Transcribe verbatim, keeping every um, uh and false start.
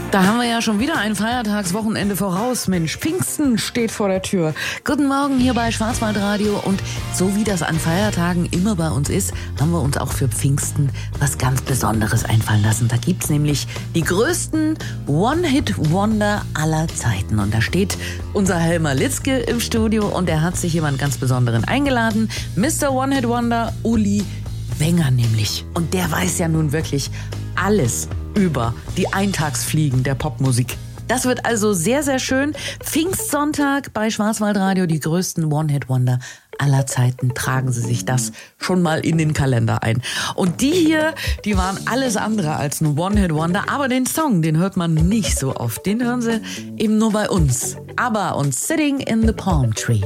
Da haben wir ja schon wieder ein Feiertagswochenende voraus. Mensch, Pfingsten steht vor der Tür. Guten Morgen hier bei Schwarzwaldradio. Und so wie das an Feiertagen immer bei uns ist, haben wir uns auch für Pfingsten was ganz Besonderes einfallen lassen. Da gibt's nämlich die größten One-Hit-Wonder aller Zeiten. Und da steht unser Helmer Litzke im Studio und er hat sich jemand ganz Besonderen eingeladen. Mister One-Hit-Wonder Uli Wenger nämlich. Und der weiß ja nun wirklich alles über die Eintagsfliegen der Popmusik. Das wird also sehr, sehr schön. Pfingstsonntag bei Schwarzwaldradio, die größten One-Hit-Wonder aller Zeiten. Tragen Sie sich das schon mal in den Kalender ein. Und die hier, die waren alles andere als ein One-Hit-Wonder. Aber den Song, den hört man nicht so oft. Den hören Sie eben nur bei uns. Aber und Sitting in the Palm Tree.